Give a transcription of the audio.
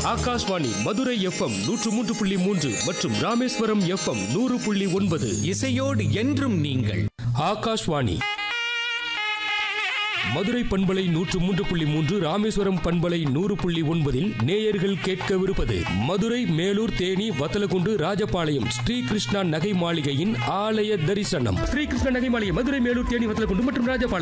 Akashvani Madurai FM 103.3 மற்றும் Rameswaram FM 100.9. இசையோடு என்றும் நீங்கள். ஆகாஷ்வாணி மதுரை பண்பலை 103.3, ராமேஸ்வரம் பண்பலை 100.9 நேயர்கள் கேட்கவிருப்பது மதுரை, மேலூர், தேனி, வத்தலகுண்டு, ராஜபாளையம் ஸ்ரீ கிருஷ்ணா நகை மாளிகையின் ஆலய தரிசனம். ஸ்ரீ கிருஷ்ணா நகை மாளிகை மதுரை, மேலூர், தேனி, வத்தலகுண்டு மற்றும் ராஜபாளையம்.